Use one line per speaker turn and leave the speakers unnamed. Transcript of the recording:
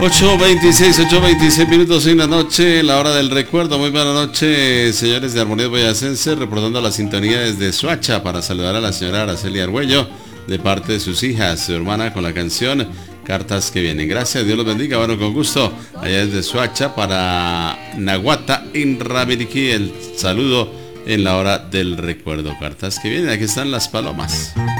8:26 minutos en la noche, la hora del recuerdo. Muy buena noche, señores de Armonía Boyacense, reportando la sintonía desde Soacha para saludar a la señora Araceli Argüello de parte de sus hijas, su hermana, con la canción Cartas que Vienen. Gracias, Dios los bendiga. Bueno, con gusto, allá desde Soacha para Naguata en Rabiriquí, el saludo en la hora del recuerdo. Cartas que Vienen, aquí están las palomas.